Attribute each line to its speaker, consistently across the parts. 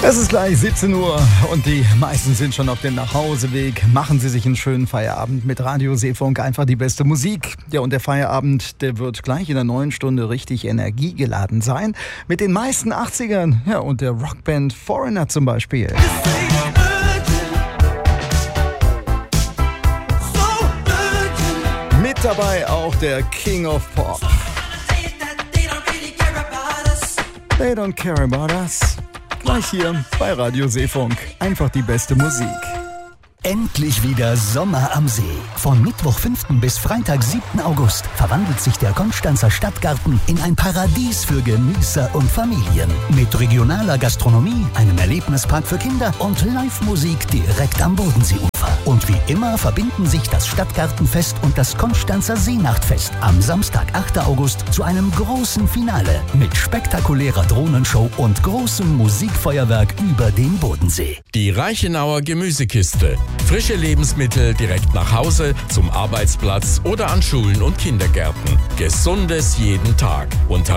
Speaker 1: Es ist gleich 17 Uhr und die meisten sind schon auf dem Nachhauseweg. Machen Sie sich einen schönen Feierabend mit Radio Seefunk, einfach die beste Musik. Ja, und der Feierabend, der wird gleich in der neuen Stunde richtig energiegeladen sein. Mit den meisten 80ern, ja, und der Rockband Foreigner zum Beispiel. Mit dabei auch der King of Pop. They don't care about us. Gleich hier bei Radio Seefunk. Einfach die beste Musik.
Speaker 2: Endlich wieder Sommer am See. Von Mittwoch 5. bis Freitag 7. August verwandelt sich der Konstanzer Stadtgarten in ein Paradies für Genießer und Familien. Mit regionaler Gastronomie, einem Erlebnispark für Kinder und Live-Musik direkt am Bodenseeufer. Und wie immer verbinden sich das Stadtgartenfest und das Konstanzer Seenachtfest am Samstag, 8. August zu einem großen Finale mit spektakulärer Drohnenshow und großem Musikfeuerwerk über den Bodensee.
Speaker 3: Die Reichenauer Gemüsekiste. Frische Lebensmittel direkt nach Hause, zum Arbeitsplatz oder an Schulen und Kindergärten. Gesundes jeden Tag. Unter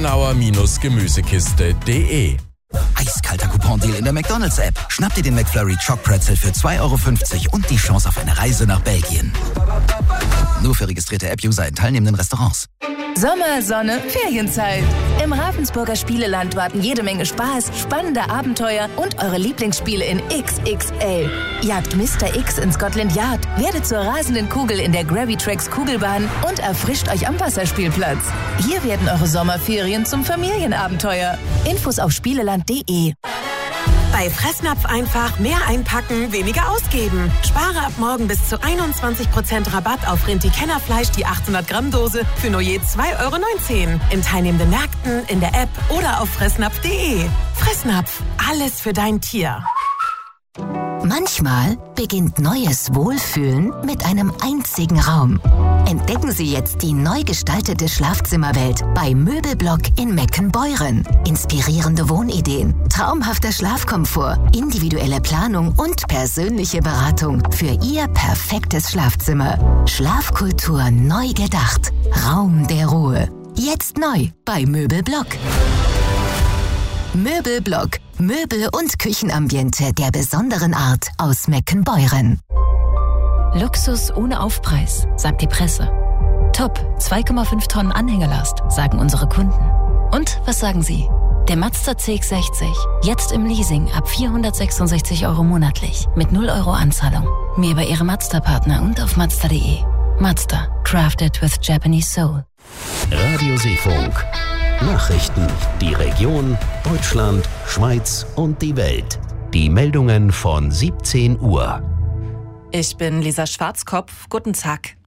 Speaker 3: reichenauer-gemüsekiste.de.
Speaker 4: Eiskalter Coupon-Deal in der McDonalds-App. Schnapp dir den McFlurry Choc Pretzel für 2,50 € und die Chance auf eine Reise nach Belgien. Nur für registrierte App-User in teilnehmenden Restaurants.
Speaker 5: Sommer, Sonne, Ferienzeit. Im Ravensburger Spieleland warten jede Menge Spaß, spannende Abenteuer und eure Lieblingsspiele in XXL. Jagt Mr. X in Scotland Yard, werdet zur rasenden Kugel in der Gravitrax Kugelbahn und erfrischt euch am Wasserspielplatz. Hier werden eure Sommerferien zum Familienabenteuer. Infos auf spieleland.de.
Speaker 6: Bei Fressnapf einfach mehr einpacken, weniger ausgeben. Spare ab morgen bis zu 21% Rabatt auf Rinti-Kennerfleisch, die 800-Gramm-Dose für nur je 2,19 € in teilnehmenden Märkten, in der App oder auf fressnapf.de. Fressnapf, alles für dein Tier.
Speaker 7: Manchmal beginnt neues Wohlfühlen mit einem einzigen Raum. Entdecken Sie jetzt die neu gestaltete Schlafzimmerwelt bei Möbelblock in Meckenbeuren. Inspirierende Wohnideen, traumhafter Schlafkomfort, individuelle Planung und persönliche Beratung für Ihr perfektes Schlafzimmer. Schlafkultur neu gedacht. Raum der Ruhe. Jetzt neu bei Möbelblock. Möbelblock. Möbel- und Küchenambiente der besonderen Art aus Meckenbeuren.
Speaker 8: Luxus ohne Aufpreis, sagt die Presse. Top, 2,5 Tonnen Anhängelast, sagen unsere Kunden. Und was sagen Sie? Der Mazda CX-60, jetzt im Leasing ab 466 € monatlich, mit 0 € Anzahlung. Mehr über Ihre Mazda-Partner und auf Mazda.de. Mazda, crafted with Japanese soul.
Speaker 2: Radio Seefunk. Nachrichten, die Region, Deutschland, Schweiz und die Welt. Die Meldungen von 17 Uhr.
Speaker 9: Ich bin Lisa Schwarzkopf. Guten Tag.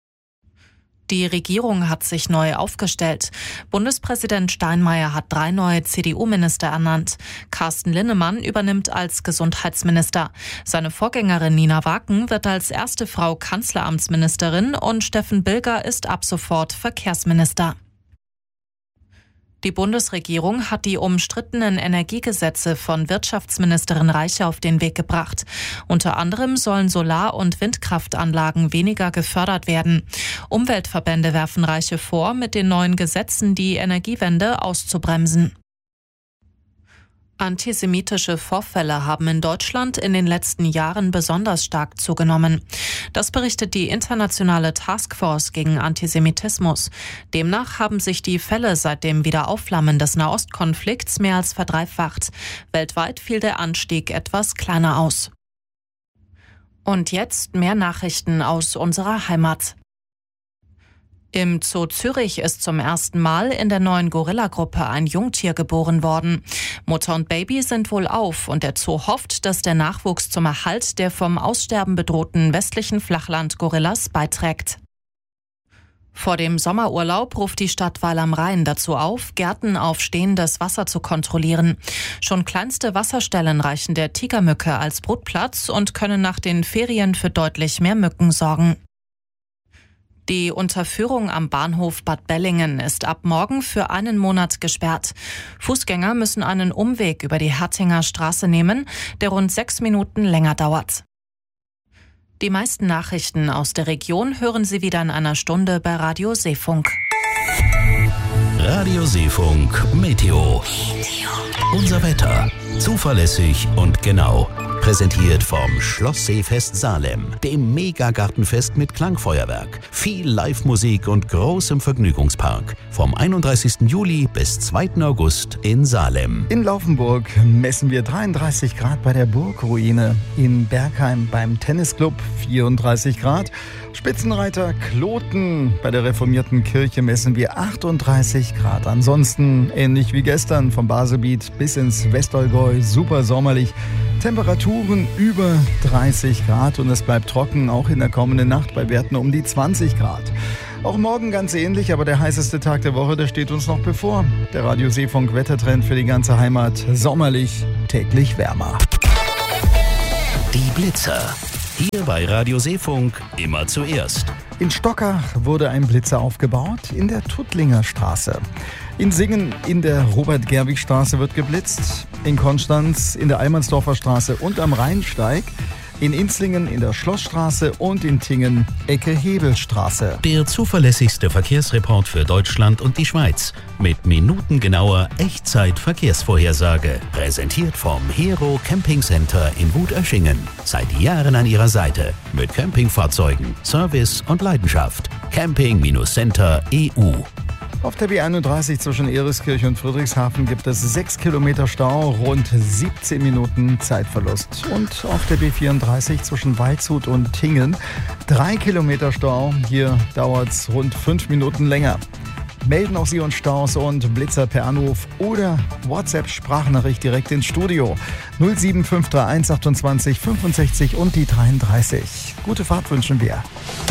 Speaker 9: Die Regierung hat sich neu aufgestellt. Bundespräsident Steinmeier hat 3 neue CDU-Minister ernannt. Carsten Linnemann übernimmt als Gesundheitsminister. Seine Vorgängerin Nina Waken wird als erste Frau Kanzleramtsministerin und Steffen Bilger ist ab sofort Verkehrsminister. Die Bundesregierung hat die umstrittenen Energiegesetze von Wirtschaftsministerin Reiche auf den Weg gebracht. Unter anderem sollen Solar- und Windkraftanlagen weniger gefördert werden. Umweltverbände werfen Reiche vor, mit den neuen Gesetzen die Energiewende auszubremsen. Antisemitische Vorfälle haben in Deutschland in den letzten Jahren besonders stark zugenommen. Das berichtet die internationale Taskforce gegen Antisemitismus. Demnach haben sich die Fälle seit dem Wiederaufflammen des Nahostkonflikts mehr als verdreifacht. Weltweit fiel der Anstieg etwas kleiner aus. Und jetzt mehr Nachrichten aus unserer Heimat. Im Zoo Zürich ist zum ersten Mal in der neuen Gorilla-Gruppe ein Jungtier geboren worden. Mutter und Baby sind wohlauf und der Zoo hofft, dass der Nachwuchs zum Erhalt der vom Aussterben bedrohten westlichen Flachland-Gorillas beiträgt. Vor dem Sommerurlaub ruft die Stadt Weil am Rhein dazu auf, Gärten auf stehendes Wasser zu kontrollieren. Schon kleinste Wasserstellen reichen der Tigermücke als Brutplatz und können nach den Ferien für deutlich mehr Mücken sorgen. Die Unterführung am Bahnhof Bad Bellingen ist ab morgen für einen Monat gesperrt. Fußgänger müssen einen Umweg über die Hertinger Straße nehmen, der rund 6 Minuten länger dauert. Die meisten Nachrichten aus der Region hören Sie wieder in einer Stunde bei Radio Seefunk.
Speaker 2: Radio Seefunk Meteo. Unser Wetter. Zuverlässig und genau. Präsentiert vom Schloss Seefest Salem, dem Megagartenfest mit Klangfeuerwerk, viel Live-Musik und großem Vergnügungspark. Vom 31. Juli bis 2. August in Salem.
Speaker 1: In Laufenburg messen wir 33 Grad bei der Burgruine. In Bergheim beim Tennisclub 34 Grad. Spitzenreiter Kloten bei der reformierten Kirche messen wir 38 Grad. Ansonsten ähnlich wie gestern vom Baselbiet bis ins Westallgäu super sommerlich. Temperaturen über 30 Grad und es bleibt trocken, auch in der kommenden Nacht bei Werten um die 20 Grad. Auch morgen ganz ähnlich, aber der heißeste Tag der Woche, der steht uns noch bevor. Der Radio Seefunk Wettertrend für die ganze Heimat. Sommerlich, täglich wärmer.
Speaker 2: Die Blitzer. Hier bei Radio Seefunk immer zuerst.
Speaker 1: In Stockach wurde ein Blitzer aufgebaut in der Tuttlinger Straße. In Singen in der Robert-Gerwig-Straße wird geblitzt. In Konstanz in der Allmannsdorfer Straße und am Rheinsteig. In Inzlingen in der Schlossstraße und in Tingen Ecke Hebelstraße.
Speaker 2: Der zuverlässigste Verkehrsreport für Deutschland und die Schweiz. Mit minutengenauer Echtzeit-Verkehrsvorhersage. Präsentiert vom Hero Camping Center in Wutöschingen. Seit Jahren an Ihrer Seite. Mit Campingfahrzeugen, Service und Leidenschaft. Camping-Center.eu.
Speaker 1: Auf der B31 zwischen Eriskirch und Friedrichshafen gibt es 6 Kilometer Stau, rund 17 Minuten Zeitverlust. Und auf der B34 zwischen Waldshut und Tingen 3 Kilometer Stau. Hier dauert es rund 5 Minuten länger. Melden auch Sie uns Staus und Blitzer per Anruf oder WhatsApp-Sprachnachricht direkt ins Studio. 07531 28 65 und die 33. Gute Fahrt wünschen wir.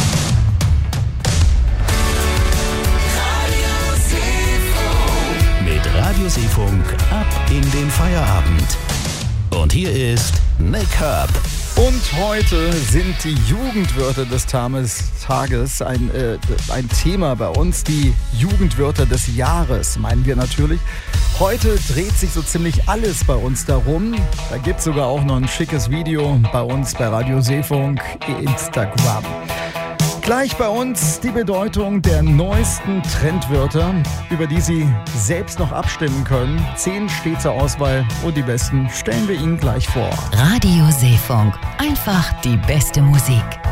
Speaker 2: Radio Seefunk ab in den Feierabend. Und hier ist Nick Herb.
Speaker 1: Und heute sind die Jugendwörter des Tages ein Thema bei uns. Die Jugendwörter des Jahres, meinen wir natürlich. Heute dreht sich so ziemlich alles bei uns darum. Da gibt es sogar auch noch ein schickes Video bei uns bei Radio Seefunk Instagram. Gleich bei uns die Bedeutung der neuesten Trendwörter, über die Sie selbst noch abstimmen können. 10 steht zur Auswahl und die besten stellen wir Ihnen gleich vor.
Speaker 7: Radio Seefunk. Einfach die beste Musik.